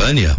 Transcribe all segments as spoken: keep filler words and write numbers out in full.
Vânia?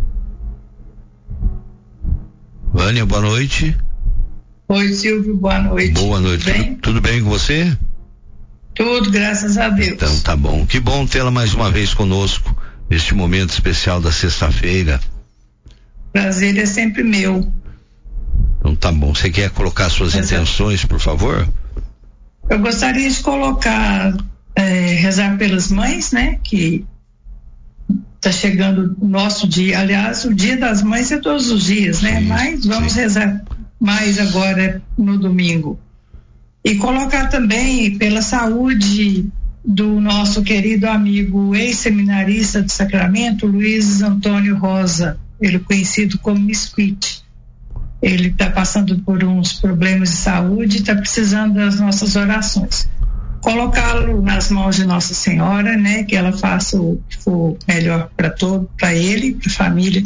Vânia, boa noite. Oi, Silvio, boa noite. Boa noite. Tudo bem, tudo, tudo bem com você? Tudo, graças a Deus. Então tá bom. Que bom tê-la mais uma vez conosco neste momento especial da sexta-feira. Prazer é sempre meu. Então tá bom. Você quer colocar suas Exato. intenções, por favor? Eu gostaria de colocar, é, rezar pelas mães, né? Que tá chegando o nosso dia. Aliás, o dia das mães é todos os dias, né? Sim, Mas vamos sim. rezar mais agora no domingo. E colocar também pela saúde do nosso querido amigo ex-seminarista de Sacramento, Luiz Antônio Rosa, ele conhecido como Misquite. Ele está passando por uns problemas de saúde e está precisando das nossas orações. Colocá-lo nas mãos de Nossa Senhora, né? Que ela faça o que for melhor para todo, para ele, para a família.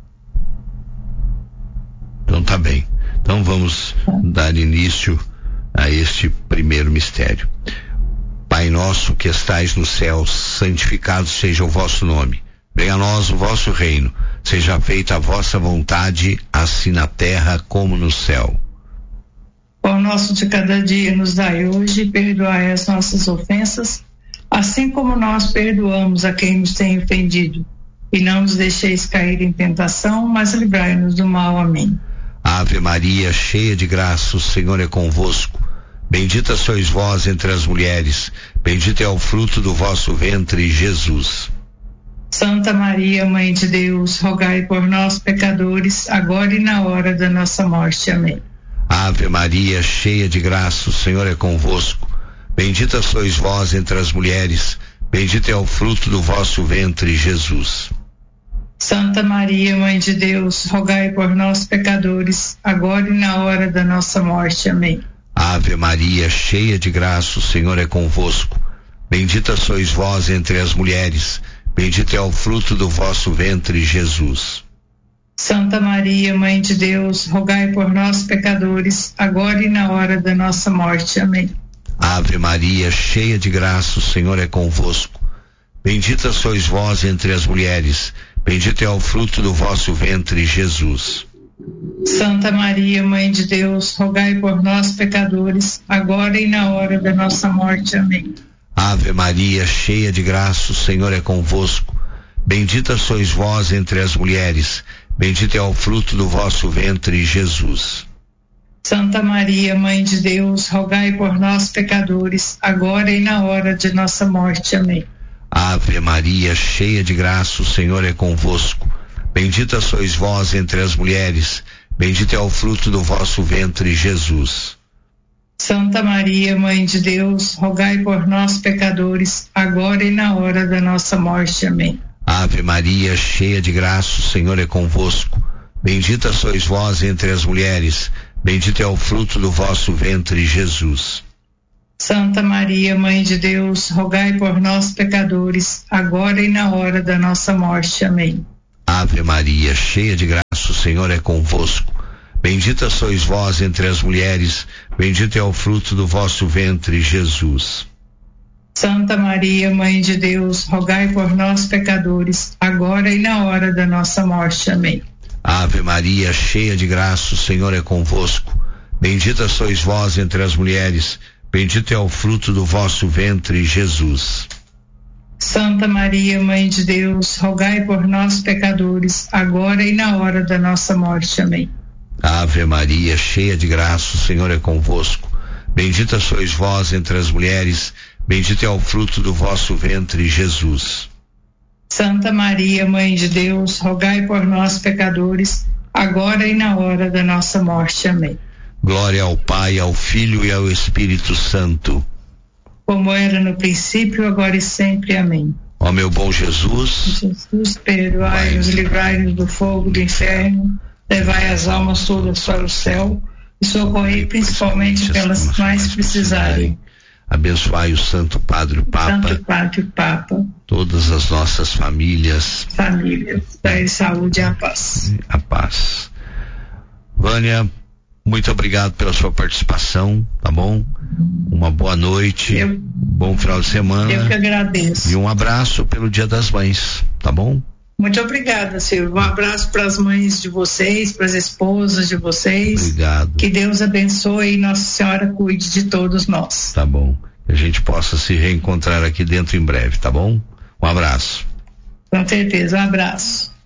Então tá bem. Então vamos dar início a este primeiro mistério. Pai nosso que estais no céu, santificado seja o vosso nome. Venha a nós o vosso reino. Seja feita a vossa vontade, assim na terra como no céu. O nosso de cada dia nos dai hoje, e perdoai as nossas ofensas, assim como nós perdoamos a quem nos tem ofendido. E não nos deixeis cair em tentação, mas livrai-nos do mal. Amém. Ave Maria, cheia de graça, o Senhor é convosco. Bendita sois vós entre as mulheres, bendito é o fruto do vosso ventre, Jesus. Santa Maria, Mãe de Deus, rogai por nós, pecadores, agora e na hora da nossa morte. Amém. Ave Maria, cheia de graça, o Senhor é convosco. Bendita sois vós entre as mulheres, bendito é o fruto do vosso ventre, Jesus. Santa Maria, Mãe de Deus, rogai por nós, pecadores, agora e na hora da nossa morte. Amém. Ave Maria, cheia de graça, o Senhor é convosco. Bendita sois vós entre as mulheres, bendito é o fruto do vosso ventre, Jesus. Santa Maria, Mãe de Deus, rogai por nós, pecadores, agora e na hora da nossa morte. Amém. Ave Maria, cheia de graça, o Senhor é convosco. Bendita sois vós entre as mulheres, bendito é o fruto do vosso ventre, Jesus. Santa Maria, Mãe de Deus, rogai por nós, pecadores, agora e na hora da nossa morte. Amém. Ave Maria, cheia de graça, o Senhor é convosco. Bendita sois vós entre as mulheres, bendito é o fruto do vosso ventre, Jesus. Santa Maria, Mãe de Deus, rogai por nós, pecadores, agora e na hora de nossa morte. Amém. Ave Maria, cheia de graça, o Senhor é convosco. Bendita sois vós entre as mulheres, bendito é o fruto do vosso ventre, Jesus. Santa Maria, Mãe de Deus, rogai por nós, pecadores, agora e na hora da nossa morte. Amém. Ave Maria, cheia de graça, o Senhor é convosco. Bendita sois vós entre as mulheres, bendito é o fruto do vosso ventre, Jesus. Santa Maria, Mãe de Deus, rogai por nós, pecadores, agora e na hora da nossa morte. Amém. Ave Maria, cheia de graça, o Senhor é convosco. Bendita sois vós entre as mulheres, bendito é o fruto do vosso ventre, Jesus. Santa Maria, Mãe de Deus, rogai por nós, pecadores, agora e na hora da nossa morte. Amém. Ave Maria, cheia de graça, o Senhor é convosco. Bendita sois vós entre as mulheres, bendito é o fruto do vosso ventre, Jesus. Santa Maria, Mãe de Deus, rogai por nós, pecadores, agora e na hora da nossa morte. Amém. Ave Maria, cheia de graça, o Senhor é convosco. Bendita sois vós entre as mulheres, bendito é o fruto do vosso ventre, Jesus. Santa Maria, Mãe de Deus, rogai por nós, pecadores, agora e na hora da nossa morte. Amém. Glória ao Pai, ao Filho e ao Espírito Santo. Como era no princípio, agora e sempre. Amém. Ó meu bom Jesus, Jesus, perdoai-nos, livrai-nos do fogo do inferno, levai as almas todas para o céu e socorrei principalmente aquelas que mais precisarem. Abençoai o Santo Padre o Papa, Santo Padre o Papa, todas as nossas famílias, família, dai saúde e a paz. A paz. Vânia, muito obrigado pela sua participação, tá bom? Uma boa noite, eu, bom final de semana. Eu que agradeço. E um abraço pelo Dia das Mães, tá bom? Muito obrigada, Silvio. Um abraço para as mães de vocês, para as esposas de vocês. Obrigado. Que Deus abençoe e Nossa Senhora cuide de todos nós. Tá bom. Que a gente possa se reencontrar aqui dentro em breve, tá bom? Um abraço. Com certeza, um abraço.